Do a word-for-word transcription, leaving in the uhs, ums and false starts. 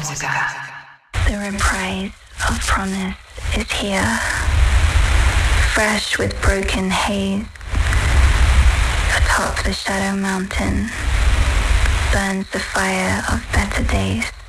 Musica. The reprise of promise is here, fresh with broken haze. Atop the shadow mountain burns the fire of better days.